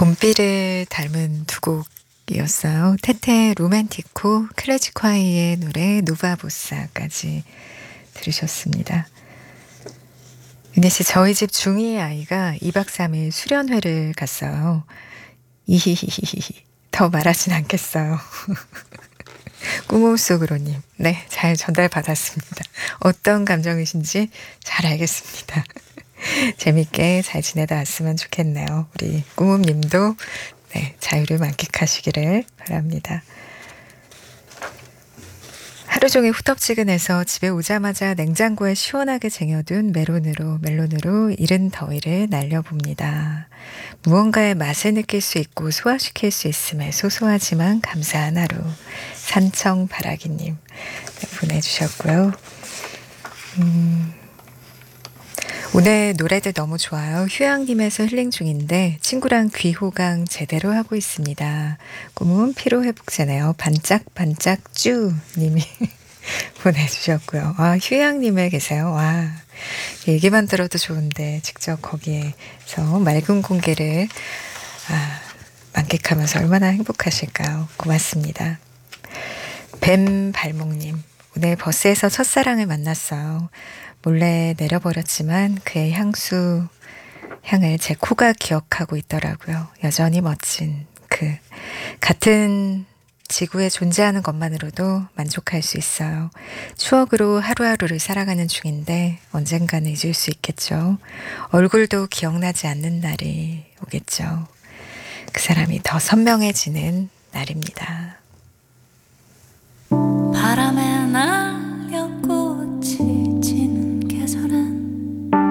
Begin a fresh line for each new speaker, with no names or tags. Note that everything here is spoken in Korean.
봄비를 닮은 두 곡이었어요. 테테 로맨티코, 클래식콰이의 노래 노바보사까지 들으셨습니다. 은혜 씨, 저희 집 중2 아이가 2박 3일 수련회를 갔어요. 이히히히히. 더 말하진 않겠어요. 꿈속으로님. 네, 잘 전달받았습니다. 어떤 감정이신지 잘 알겠습니다. 재밌게 잘 지내다 왔으면 좋겠네요. 우리 꾸묵님도 네, 자유를 만끽하시기를 바랍니다. 하루 종일 후텁지근해서 집에 오자마자 냉장고에 시원하게 쟁여둔 멜론으로 이른 더위를 날려봅니다. 무언가의 맛을 느낄 수 있고 소화시킬 수 있음에 소소하지만 감사한 하루. 산청바라기님 네, 보내주셨고요. 오늘 노래들 너무 좋아요. 휴양림에서 힐링 중인데 친구랑 귀호강 제대로 하고 있습니다. 꿈은 피로회복제네요. 반짝반짝 쭈 님이 보내주셨고요. 아, 휴양림에 계세요. 와, 얘기만 들어도 좋은데 직접 거기에서 맑은 공기를 만끽하면서 얼마나 행복하실까요? 고맙습니다. 뱀발목님, 오늘 버스에서 첫사랑을 만났어요. 몰래 내려버렸지만 그의 향을 제 코가 기억하고 있더라고요. 여전히 멋진 같은 지구에 존재하는 것만으로도 만족할 수 있어요. 추억으로 하루하루를 살아가는 중인데 언젠가는 잊을 수 있겠죠. 얼굴도 기억나지 않는 날이 오겠죠. 그 사람이 더 선명해지는 날입니다.
바람에